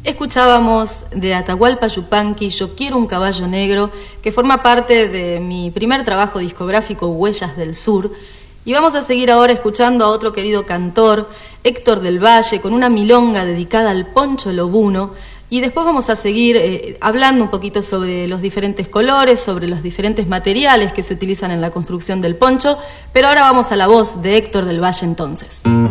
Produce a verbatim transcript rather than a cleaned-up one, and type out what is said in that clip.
Escuchábamos de Atahualpa Yupanqui, Yo quiero un caballo negro, que forma parte de mi primer trabajo discográfico, Huellas del Sur. Y vamos a seguir ahora escuchando a otro querido cantor, Héctor del Valle, con una milonga dedicada al poncho lobuno. Y después vamos a seguir eh, hablando un poquito sobre los diferentes colores, sobre los diferentes materiales que se utilizan en la construcción del poncho. Pero ahora vamos a la voz de Héctor del Valle entonces.